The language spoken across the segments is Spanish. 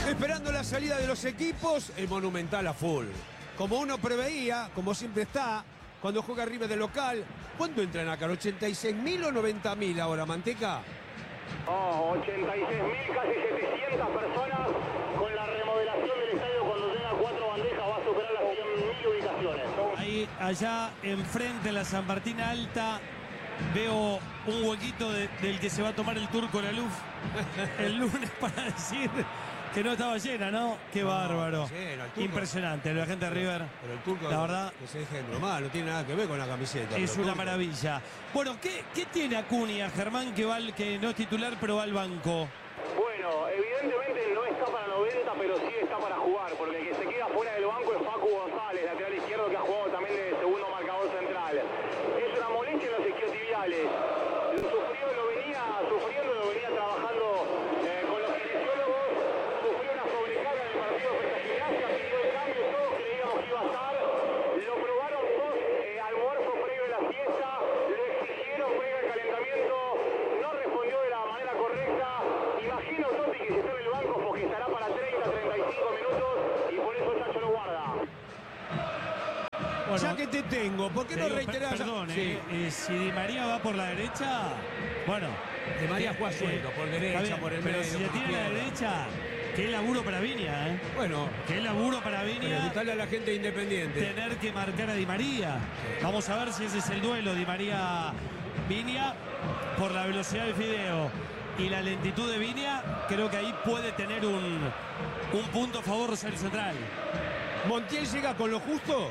Esperando la salida de los equipos, el Monumental a full. Como uno preveía, como siempre está, cuando juega River de local. ¿Cuánto entran acá? ¿86.000 o 90.000 ahora, Manteca? 86.000, casi 700 personas. Con la remodelación del estadio, cuando tenga 4 bandejas, va a superar las 100.000 ubicaciones. Ahí, allá enfrente, en la San Martín Alta, veo un huequito del que se va a tomar el Turco Laluf el lunes para decir que no estaba llena, ¿no? Qué bárbaro. Llena, impresionante, la gente de River. Pero el Turco, la verdad, que se deje nomás, no tiene nada que ver con la camiseta. es una maravilla. Bueno, ¿qué tiene Acuña, Germán, que no es titular, pero va al banco? Bueno, evidentemente no está para 90, pero sí está para jugar, porque el que se queda fuera del banco es Facu González, lateral izquierdo, que ha jugado también de segundo marcador central. Es una molestia en los isquiotibiales. Lo venía trabajando con los kinesiólogos. Sufrió una sobrecarga en el partido frente a Gimnasia, pidió el cambio, todos creíamos que iba a estar. Lo probaron 2 almuerzos previo a la siesta, lo exigieron previo al calentamiento, no respondió de la manera correcta. Imagino, Totti, que si está en el banco porque estará para 30-35 minutos y por eso Chacho lo guarda. Bueno, ya que te tengo, ¿por qué no reiterás? Perdón, Sí. Si Di María va por la derecha, bueno. Di María juega suelto, por derecha, bien, por el pero medio. si se por tiene a la izquierda. derecha, qué laburo para Viña, ¿eh? Bueno, Qué laburo para Viña. preguntarle a la gente independiente. Tener que marcar a Di María. Vamos a ver si ese es el duelo, Di María-Viña, por la velocidad de Fideo y la lentitud de Viña. Creo que ahí puede tener un punto a favor Rosario Central. ¿Montiel llega con lo justo?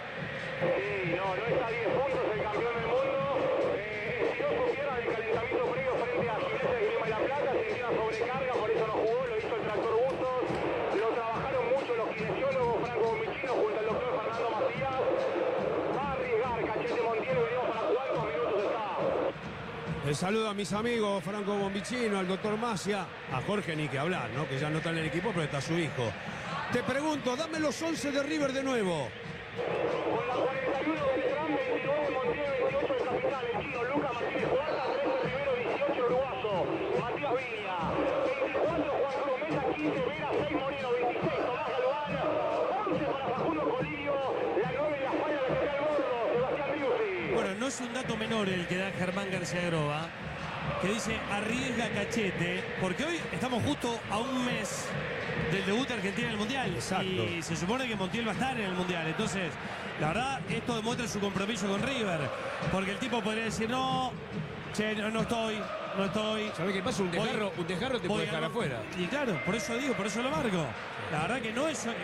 Sí, no está a 10 puntos el campeón del mundo. Si no supiera del calentamiento previo frente a Gimnasia de Grima y La Plata, sentía una sobrecarga, por eso no jugó, lo hizo el Tractor Bustos. Lo trabajaron mucho los kinesiólogos, Franco Bombicino junto al doctor Fernando Macías. Va a arriesgar Cachete Montiel, veremos para cuántos minutos está. El saludo a mis amigos Franco Bombicino, al doctor Macia, a Jorge ni que hablar, ¿no? Que ya no está en el equipo, pero está su hijo. Te pregunto, dame los 11 de River de nuevo. Con la 41 Beltrán, 29 Montiel, 28 el capitán, el chino Lucas Martínez Cuarta, 13 Rivero, 18 uruguayo, Matías Viña, 24 Juan Cruz Mesa, 15 Vera, 6 Moreno, 26 Tomás Galván, 11 para Facundo Colidio, la 9 en la falla lateral gordo, Sebastián Riusi. Bueno, no es un dato menor el que da Germán García Groba, que dice arriesga Cachete, porque hoy estamos justo a un mes del debut de Argentina en el Mundial. Exacto. Y se supone que Montiel va a estar en el Mundial. Entonces, la verdad, esto demuestra su compromiso con River. Porque el tipo podría decir, no estoy. ¿Sabés qué pasa? Un desgarro te puede dejar afuera. Y claro, por eso lo marco. La verdad que no es... A ver,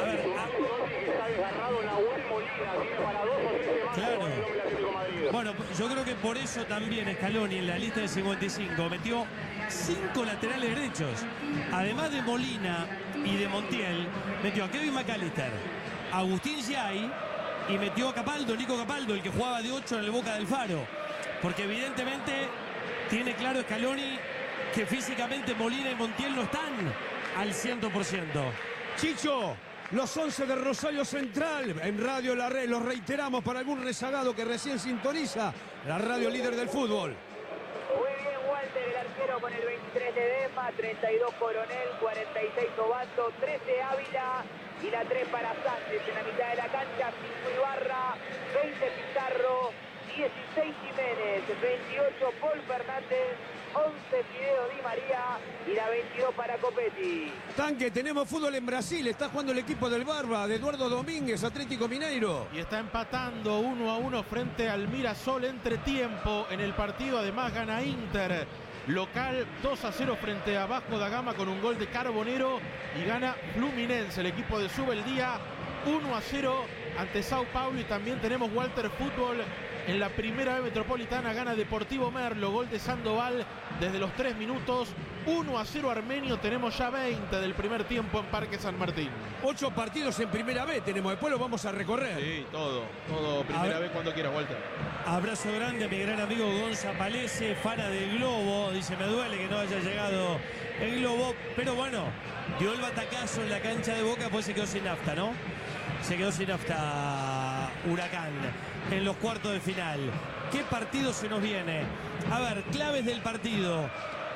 que está desgarrado Nahuel Molina, tiene para 2 o 3 semanas claro. con el nombre del Atlético de Madrid. Bueno, yo creo que por eso también Scaloni en la lista de 55 metió 5 laterales derechos. Además de Molina y de Montiel, metió a Kevin McAllister, a Agustín Giai y metió a Capaldo, Nico Capaldo, el que jugaba de 8 en el Boca del Faro. Porque evidentemente tiene claro Scaloni que físicamente Molina y Montiel no están al 100%. Chicho, los 11 de Rosario Central, en Radio La Red, los reiteramos para algún rezagado que recién sintoniza la radio líder del fútbol. Muy bien, Walter, el arquero con el 23 de Dema, 32 Coronel, 46 Obato, 13 Ávila y la 3 para Sánchez en la mitad de la cancha, 5 Ibarra, 20 Pizarro, 16 Jiménez, 28 Paul Fernández, 11 Fideo Di María y la 22 para Copetti. Tanque, tenemos fútbol en Brasil, está jugando el equipo del Barba, de Eduardo Domínguez, Atlético Mineiro. Y está empatando 1-1 frente al Mirasol entretiempo en el partido. Además gana Inter, local 2-0 frente a Vasco da Gama con un gol de Carbonero. Y gana Fluminense, el equipo de Subeldía, 1-0 ante Sao Paulo. Y también tenemos Walter Fútbol en la primera B metropolitana, gana Deportivo Merlo, gol de Sandoval desde los 3 minutos, 1-0 Armenio. Tenemos ya 20 del primer tiempo en Parque San Martín. 8 partidos en primera B tenemos, después lo vamos a recorrer. Sí, todo primera vez cuando quieras, Walter. Abrazo grande a mi gran amigo Gonza Palese, Fana del Globo. Dice, me duele que no haya llegado el Globo, pero bueno, dio el batacazo en la cancha de Boca, pues se quedó sin nafta, ¿no? Se quedó sin nafta Huracán en los cuartos de final. ¿Qué partido se nos viene? A ver, claves del partido.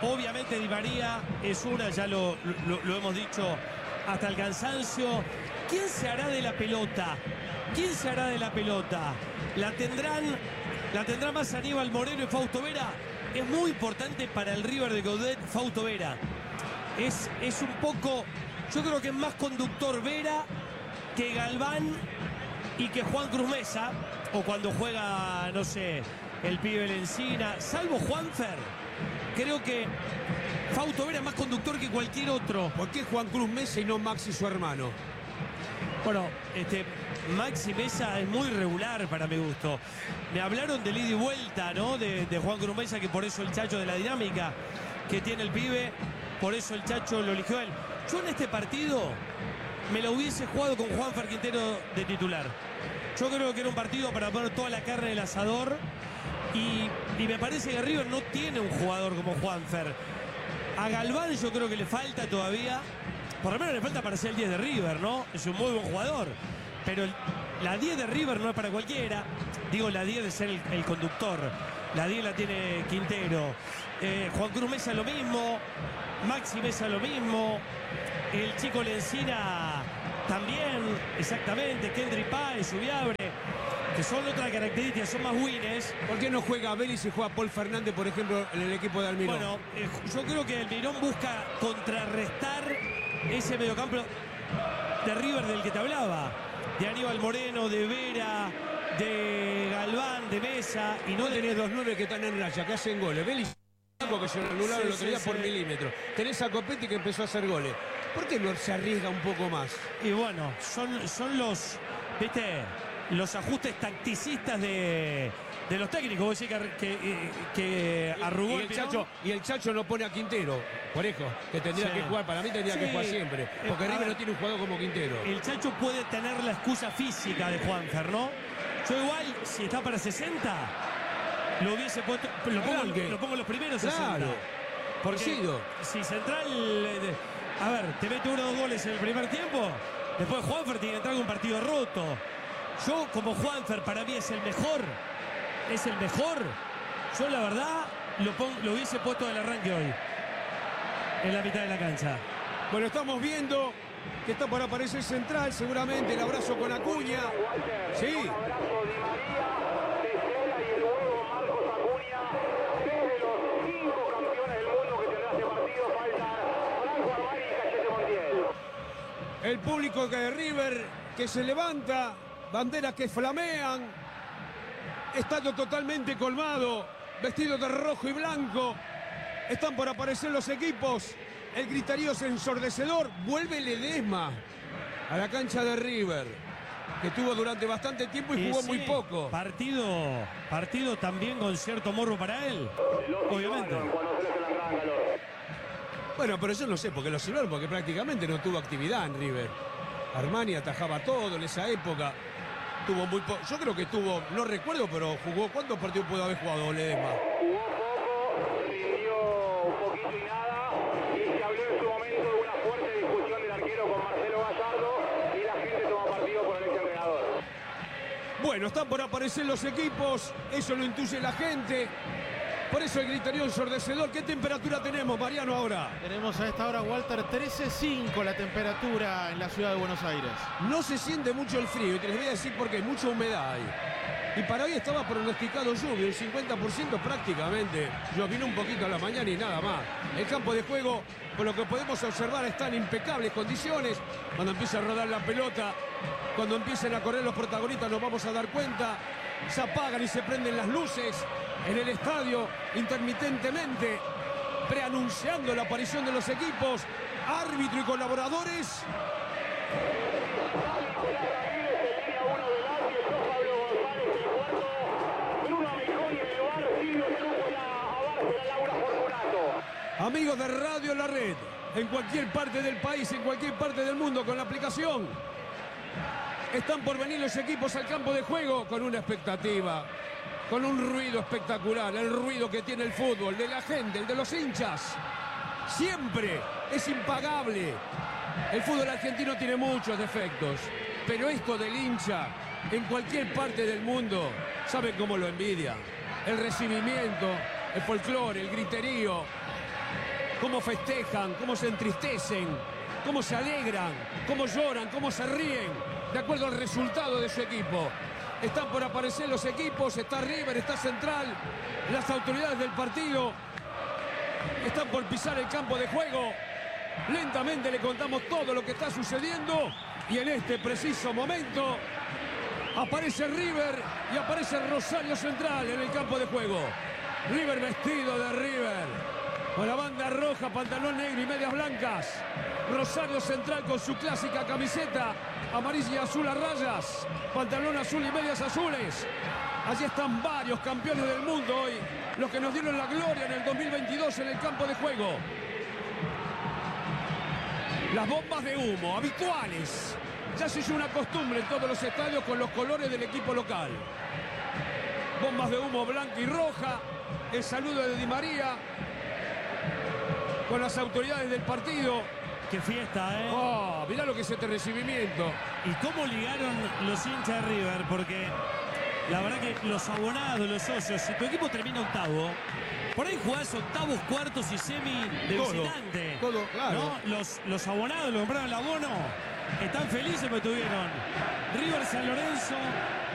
Obviamente Di María es una, ya lo hemos dicho hasta el cansancio. ¿Quién se hará de la pelota? ¿Quién se hará de la pelota? ¿La tendrá más Aníbal Moreno y Fausto Vera? Es muy importante para el River de Coudet Fausto Vera. Es un poco, yo creo que es más conductor Vera que Galván y que Juan Cruz Mesa, o cuando juega, no sé, el pibe Lencina, salvo Juanfer. Creo que Fausto Vera es más conductor que cualquier otro. ¿Por qué Juan Cruz Mesa y no Maxi su hermano? Bueno, Maxi Mesa es muy regular para mi gusto. Me hablaron del ida y vuelta, ¿no? De Juan Cruz Mesa, que por eso el Chacho, de la dinámica que tiene el pibe, por eso el Chacho lo eligió a él. Yo en este partido me lo hubiese jugado con Juanfer Quintero de titular. Yo creo que era un partido para poner toda la carne en el asador. Y me parece que River no tiene un jugador como Juanfer. A Galván yo creo que le falta todavía, por lo menos le falta para ser el 10 de River, ¿no? Es un muy buen jugador, pero la 10 de River no es para cualquiera. Digo, la 10 de ser el conductor. La 10 la tiene Quintero. Juan Cruz Mesa lo mismo, Maxi Mesa lo mismo, el chico Lencina también, exactamente, Kendry Páez, Subiabre, que son otra característica, son más winners. ¿Por qué no juega Vélez y juega Paul Fernández, por ejemplo, en el equipo de Almirón? Bueno, yo creo que Almirón busca contrarrestar ese mediocampo de River del que te hablaba, de Aníbal Moreno, de Vera, de Galván, de Mesa, y no tenés 2-9 que están en raya, que hacen goles. Vélez, que se anularon el otro día por milímetros. Tenés a Copetti que empezó a hacer goles. ¿Por qué no se arriesga un poco más? Y bueno, son los, ¿viste? Los ajustes tacticistas de los técnicos. Vos decís que arrugó y el Chacho no pone a Quintero, por eso, que tendría que jugar, para mí tendría que jugar siempre, porque River no tiene un jugador como Quintero. El Chacho puede tener la excusa física de Juanfer, ¿no? Yo igual, si está para 60, lo hubiese puesto, lo pongo los primeros 60. Claro, porque si Central, a ver, te mete 1 o 2 goles en el primer tiempo, después Juanfer tiene que entrar con un partido roto. Yo, como Juanfer, para mí es el mejor. Es el mejor. Yo, la verdad, lo hubiese puesto del arranque hoy, en la mitad de la cancha. Bueno, estamos viendo que está por aparecer Central, seguramente el abrazo con Acuña. Sí. Un abrazo Di María, Teixeira y el huevo Marcos Acuña. 3 de los 5 campeones del mundo que tendrá este partido faltan Franco Armani y Cachete Montiel. El público que de River que se levanta, banderas que flamean, estadio totalmente colmado, vestido de rojo y blanco. Están por aparecer los equipos. El griterío es ensordecedor. Vuelve Ledesma a la cancha de River, que estuvo durante bastante tiempo y jugó muy poco. Partido también con cierto morbo para él, obviamente. Bueno, pero yo no sé por qué lo silbaron, porque prácticamente no tuvo actividad en River. Armani atajaba todo en esa época. Tuvo muy poco. Yo creo que tuvo, no recuerdo, pero jugó. ¿Cuántos partidos pudo haber jugado Ledesma? Jugó poco, rindió un poquito y nada. Y se habló en su momento de una fuerte discusión del arquero con Marcelo Gallardo. Y la gente toma partido por el exentrenador. Bueno, están por aparecer los equipos. Eso lo intuye la gente. Por eso el griterío ensordecedor. ¿Qué temperatura tenemos, Mariano, ahora? Tenemos a esta hora, Walter, 13.5 la temperatura en la ciudad de Buenos Aires. No se siente mucho el frío, y te les voy a decir por qué, mucha humedad hay. Y para hoy estaba pronosticado lluvia, un 50% prácticamente. Llovió un poquito a la mañana y nada más. El campo de juego, por lo que podemos observar, está en impecables condiciones. Cuando empieza a rodar la pelota, cuando empiecen a correr los protagonistas, nos vamos a dar cuenta. Se apagan y se prenden las luces en el estadio intermitentemente, preanunciando la aparición de los equipos, árbitro y colaboradores. Amigos de Radio La Red, en cualquier parte del país, en cualquier parte del mundo, con la aplicación, están por venir los equipos al campo de juego con una expectativa, con un ruido espectacular, el ruido que tiene el fútbol, de la gente, el de los hinchas. Siempre es impagable. El fútbol argentino tiene muchos defectos, pero esto del hincha, en cualquier parte del mundo, ¿saben cómo lo envidia? El recibimiento, el folclore, el griterío, cómo festejan, cómo se entristecen, cómo se alegran, cómo lloran, cómo se ríen, de acuerdo al resultado de su equipo. Están por aparecer los equipos, está River, está Central, las autoridades del partido están por pisar el campo de juego. Lentamente le contamos todo lo que está sucediendo y en este preciso momento aparece River y aparece Rosario Central en el campo de juego. River vestido de River, con la banda roja, pantalón negro y medias blancas. Rosario Central con su clásica camiseta amarilla y azul a rayas, pantalón azul y medias azules. Allí están varios campeones del mundo hoy, los que nos dieron la gloria en el 2022 en el campo de juego. Las bombas de humo habituales. Ya se hizo una costumbre en todos los estadios con los colores del equipo local. Bombas de humo blanca y roja. El saludo de Di María con las autoridades del partido. Qué fiesta, ¿eh? Oh, mirá lo que es este recibimiento. Y cómo ligaron los hinchas de River, porque la verdad que los abonados, los socios, si tu equipo termina octavo, por ahí jugás octavos, cuartos y semi de visitante. Todo, claro. ¿No? Los abonados, los compraron el abono, están felices porque tuvieron River San Lorenzo,